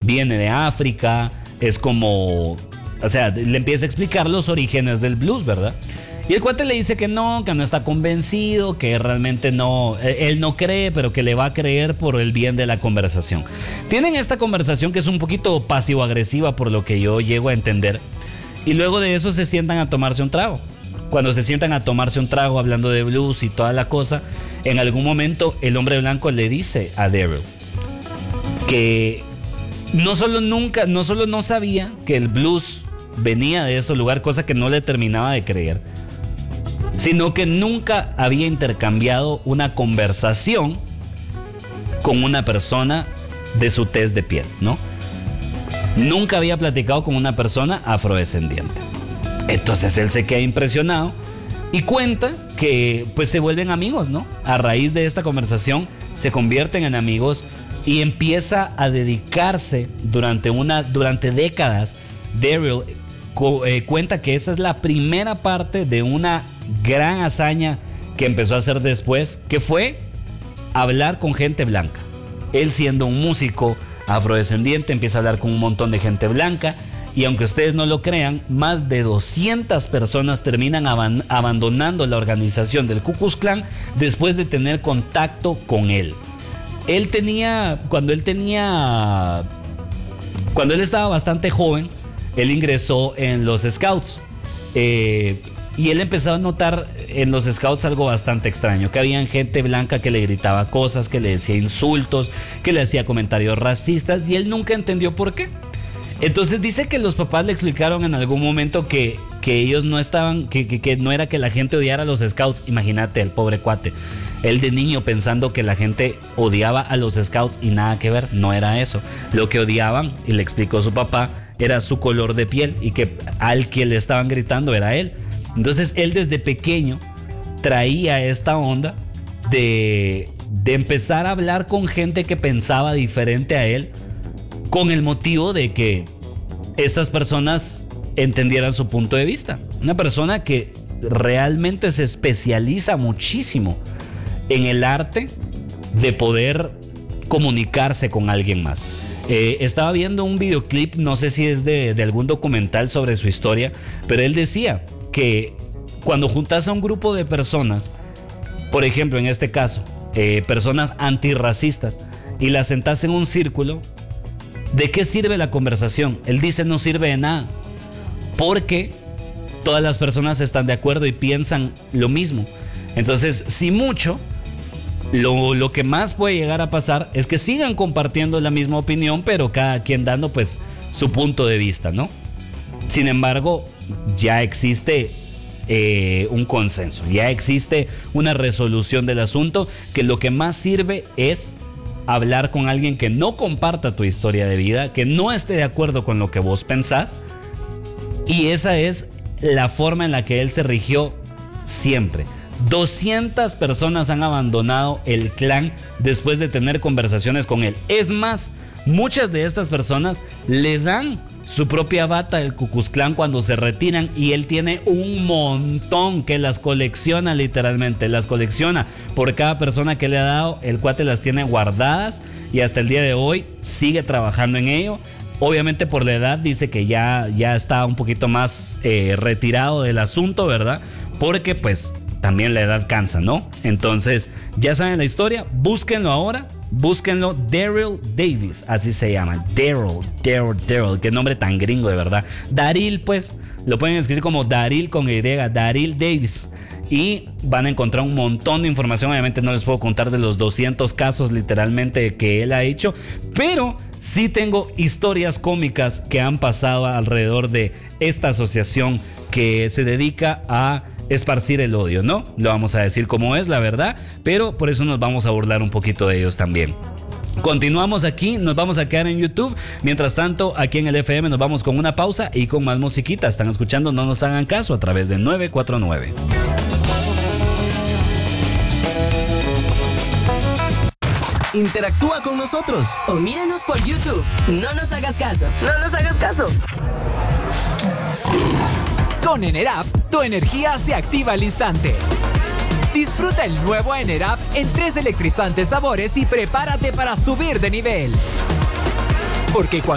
viene de África, es como, o sea, le empieza a explicar los orígenes del blues, ¿verdad? Y el cuate le dice que no está convencido, que realmente no, él no cree, pero que le va a creer por el bien de la conversación. Tienen esta conversación que es un poquito pasivo-agresiva por lo que yo llego a entender. Y luego de eso se sientan a tomarse un trago. Cuando se sientan a tomarse un trago hablando de blues y toda la cosa, en algún momento el hombre blanco le dice a Daryl que no solo no sabía que el blues venía de ese lugar, cosa que no le terminaba de creer, sino que nunca había intercambiado una conversación con una persona de su tez de piel, ¿no? Nunca había platicado con una persona afrodescendiente. Entonces él se queda impresionado y cuenta que pues se vuelven amigos, ¿no? A raíz de esta conversación se convierten en amigos y empieza a dedicarse durante décadas. Daryl cuenta que esa es la primera parte de una gran hazaña que empezó a hacer después, que fue hablar con gente blanca. Él, siendo un músico afrodescendiente, empieza a hablar con un montón de gente blanca, y aunque ustedes no lo crean, más de 200 personas terminan abandonando la organización del Ku Klux Klan después de tener contacto con él. Cuando él estaba bastante joven, él ingresó en los Scouts. Y él empezó a notar en los Scouts algo bastante extraño, que había gente blanca que le gritaba cosas, que le decía insultos, que le hacía comentarios racistas, y él nunca entendió por qué. Entonces dice que los papás le explicaron en algún momento que ellos no estaban, que no era que la gente odiara a los Scouts. Imagínate, el pobre cuate, él de niño pensando que la gente odiaba a los Scouts y nada que ver, no era eso. Lo que odiaban, y le explicó su papá, era su color de piel, y que al que le estaban gritando era él. Entonces él desde pequeño traía esta onda de empezar a hablar con gente que pensaba diferente a él, con el motivo de que estas personas entendieran su punto de vista. Una persona que realmente se especializa muchísimo en el arte de poder comunicarse con alguien más. Estaba viendo un videoclip, no sé si es de algún documental sobre su historia, pero él decía que cuando juntas a un grupo de personas, por ejemplo en este caso, personas antirracistas, y las sentás en un círculo, ¿de qué sirve la conversación? Él dice no sirve de nada, porque todas las personas están de acuerdo y piensan lo mismo. Entonces, si mucho, lo que más puede llegar a pasar es que sigan compartiendo la misma opinión, pero cada quien dando pues su punto de vista, ¿no? Sin embargo, ya existe un consenso, ya existe una resolución del asunto, que lo que más sirve es hablar con alguien que no comparta tu historia de vida, que no esté de acuerdo con lo que vos pensás, y esa es la forma en la que él se rigió siempre. 200 personas han abandonado el clan después de tener conversaciones con él. Es más, muchas de estas personas le dan su propia bata del Ku Klux Klan cuando se retiran, y él tiene un montón que las colecciona, literalmente las colecciona. Por cada persona que le ha dado, el cuate las tiene guardadas y hasta el día de hoy sigue trabajando en ello. Obviamente por la edad dice que ya está un poquito más retirado del asunto, ¿verdad? Porque pues también la edad cansa, ¿no? Entonces ya saben la historia, búsquenlo ahora. Búsquenlo, Daryl Davis, así se llama. Daryl, qué nombre tan gringo, de verdad. Daryl, pues, lo pueden escribir como Daryl con Y, Daryl Davis. Y van a encontrar un montón de información. Obviamente no les puedo contar de los 200 casos literalmente que él ha hecho, pero sí tengo historias cómicas que han pasado alrededor de esta asociación que se dedica a esparcir el odio, ¿no? Lo vamos a decir como es, la verdad, pero por eso nos vamos a burlar un poquito de ellos también. Continuamos aquí, nos vamos a quedar en YouTube. Mientras tanto, aquí en el FM nos vamos con una pausa y con más musiquita. Están escuchando No Nos Hagan Caso a través de 949. Interactúa con nosotros o míranos por YouTube. No nos hagas caso. No nos hagas caso. Con Enerap, tu energía se activa al instante. Disfruta el nuevo Enerap en 3 electrizantes sabores y prepárate para subir de nivel. Porque